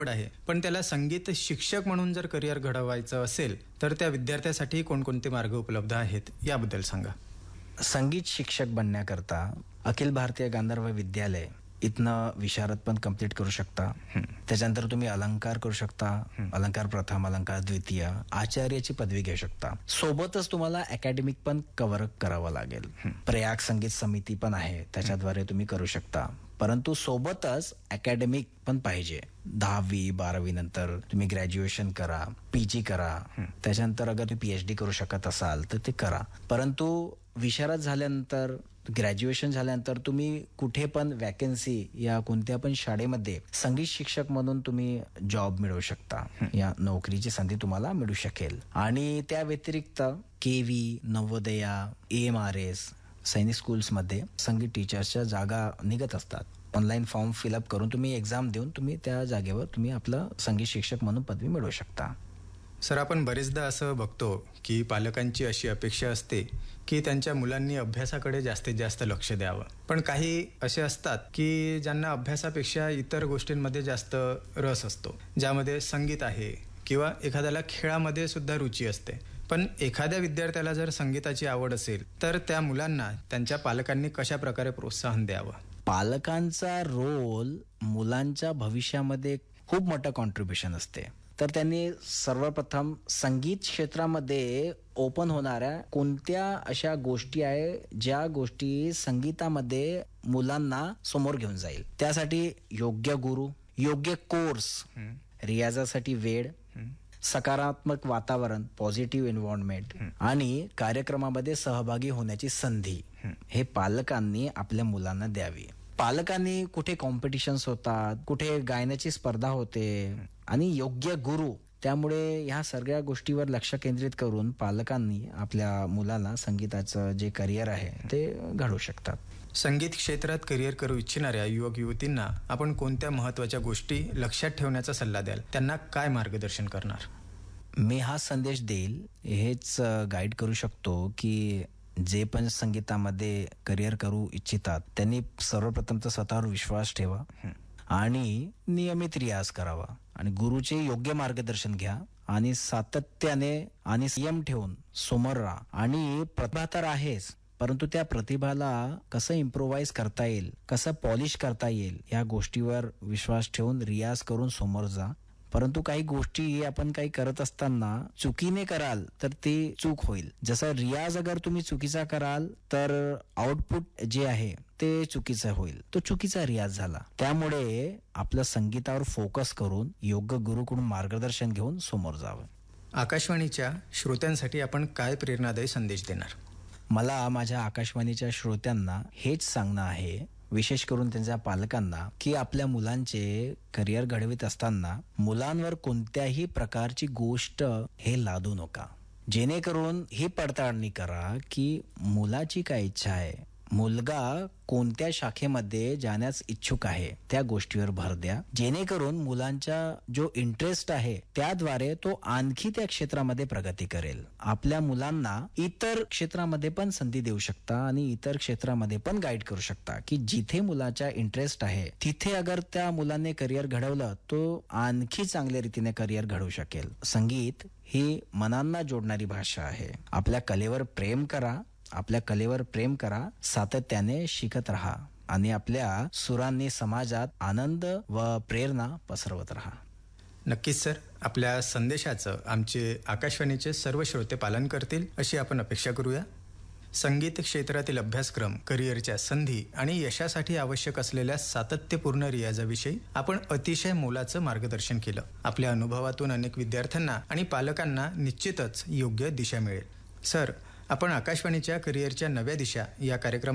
आवड आहे, पण त्याला संगीत शिक्षक म्हणून जर करिअर घडवायचं असेल तर त्या विद्यार्थ्यासाठी कोणकोणते मार्ग उपलब्ध आहेत याबद्दल सांगा. संगीत शिक्षक बनण्याकरता अखिल भारतीय गांधर्व विद्यालय इथनं विशारद पण कंप्लीट करू शकता. त्याच्यानंतर तुम्ही अलंकार करू शकता, अलंकार प्रथम, अलंकार द्वितीय, आचार्याची पदवी घेऊ शकता. सोबतच तुम्हाला अकॅडमिक पण कव्हर करावं लागेल. प्रयाग संगीत समिती पण आहे, त्याच्याद्वारे तुम्ही करू शकता. परंतु सोबतच अकॅडमिक पण पाहिजे. 10वी 12वी नंतर तुम्ही ग्रॅज्युएशन करा, पीजी करा, त्याच्यानंतर अगर तुम्ही पीएचडी करू शकत असाल तर ते करा. परंतु विशारद झाल्यानंतर, ग्रॅज्युएशन झाल्यानंतर तुम्ही कुठे पण वॅकन्सी या कोणत्या पण शाळेमध्ये संगीत शिक्षक म्हणून तुम्ही जॉब मिळवू शकता. या नोकरीची संधी तुम्हाला मिळू शकेल. आणि त्या व्यतिरिक्त केवी, नवोदया, AMRS, सैनिक स्कूल्समध्ये संगीत टीचर्सच्या जागा निघत असतात. ऑनलाईन फॉर्म फिलअप करून तुम्ही एक्झाम देऊन तुम्ही त्या जागेवर तुम्ही आपलं संगीत शिक्षक म्हणून पदवी मिळवू शकता. सर, आपण बरेचदा असं बघतो की पालकांची अशी अपेक्षा असते की त्यांच्या मुलांनी अभ्यासाकडे जास्तीत जास्त लक्ष द्यावं, पण काही असे असतात की ज्यांना अभ्यासापेक्षा इतर गोष्टींमध्ये जास्त रस असतो, ज्यामध्ये संगीत आहे किंवा एखाद्याला खेळामध्ये सुद्धा रुची असते. पण एखाद्या विद्यार्थ्याला जर संगीताची आवड असेल तर त्या मुलांना त्यांच्या पालकांनी कशा प्रकारे प्रोत्साहन द्यावं? पालकांचा रोल मुलांच्या भविष्यामध्ये खूप मोठं कॉन्ट्रीब्युशन असते. तर त्यांनी सर्वप्रथम संगीत क्षेत्रामध्ये ओपन होणाऱ्या कोणत्या अशा गोष्टी आहे ज्या गोष्टी संगीतामध्ये मुलांना समोर घेऊन जाईल, त्यासाठी योग्य गुरु, योग्य कोर्स, रियाजासाठी वेळ, सकारात्मक वातावरण, पॉझिटिव्ह एन्व्हायरमेंट आणि कार्यक्रमामध्ये सहभागी होण्याची संधी हे पालकांनी आपल्या मुलांना द्यावी. पालकांनी कुठे कॉम्पिटिशन्स होतात, कुठे गायनाची स्पर्धा होते आणि योग्य गुरु, त्यामुळे ह्या सगळ्या गोष्टीवर लक्ष केंद्रित करून पालकांनी आपल्या मुलाला संगीताचं जे करिअर आहे ते घडवू शकतात. संगीत क्षेत्रात करिअर करू इच्छिणाऱ्या युवक युवतींना आपण कोणत्या महत्त्वाच्या गोष्टी लक्षात ठेवण्याचा सल्ला द्याल? त्यांना काय मार्गदर्शन करणार? मी हा संदेश देईल, हेच गाईड करू शकतो की जे पण संगीतामध्ये करिअर करू इच्छितात त्यांनी सर्वप्रथम तर स्वतःवर विश्वास ठेवा आणि नियमित रियाज करावा आणि गुरुचे योग्य मार्गदर्शन घ्या आणि सातत्याने आणि संयम ठेवून समोर राहा. आणि प्रतिभा तर आहेच, परंतु त्या प्रतिभाला कसं इम्प्रोव्हाइज करता येईल, कसं पॉलिश करता येईल या गोष्टीवर विश्वास ठेवून रियाज करून समोर जा. परंतु काही गोष्टी आपण काही करत असताना चुकीने कराल तर ती चूक होईल. जसं रियाज अगर तुम्ही चुकीचा कराल तर आउटपुट जे आहे ते चुकीचं होईल, तो चुकीचा रियाज झाला. त्यामुळे आपलं संगीतावर फोकस करून योग्य गुरुकडून मार्गदर्शन घेऊन समोर जावं. आकाशवाणीच्या श्रोत्यांसाठी आपण काय प्रेरणादायी संदेश देणार? मला माझ्या आकाशवाणीच्या श्रोत्यांना हेच सांगणं आहे, विशेष करून त्यांच्या पालकांना, की आपल्या मुलांचे करिअर घडवित असताना मुलांवर कोणत्याही प्रकारची गोष्ट हे लादू नका. जेणेकरून ही पडताळणी करा की मुलाची काय इच्छा आहे, मुलगा कोणत्या शाखेमध्ये जाण्यास इच्छुक आहे, त्या गोष्टीवर भर द्या. जेणेकरून मुलांचा जो इंटरेस्ट आहे त्याद्वारे तो आणखी त्या क्षेत्रामध्ये प्रगती करेल. आपल्या मुलांना इतर क्षेत्रामध्ये पण संधी देऊ शकता आणि इतर क्षेत्रामध्ये पण गाईड करू शकता की जिथे मुलाचा इंटरेस्ट आहे तिथे अगर त्या मुलाने करिअर घडवलं तो आणखी चांगल्या रीतीने करिअर घडवू शकेल. संगीत ही मनांना जोडणारी भाषा आहे. आपल्या कलेवर प्रेम करा, आपल्या कलेवर प्रेम करा, सातत्याने शिकत राहा आणि आपल्या सुरांनी समाजात आनंद व प्रेरणा पसरवत राहा. नक्कीच सर, आपल्या संदेशाचं आमचे आकाशवाणीचे सर्व श्रोते पालन करतील अशी आपण अपेक्षा करूया. संगीत क्षेत्रातील अभ्यासक्रम, करिअरच्या संधी आणि यशासाठी आवश्यक असलेल्या सातत्यपूर्ण रियाजाविषयी आपण अतिशय मोलाचं मार्गदर्शन केलं. आपल्या अनुभवातून अनेक विद्यार्थ्यांना आणि पालकांना निश्चितच योग्य दिशा मिळेल. सर, आपण आकाशवाणीच्या करिअरच्या नव्या दिशा या कार्यक्रमात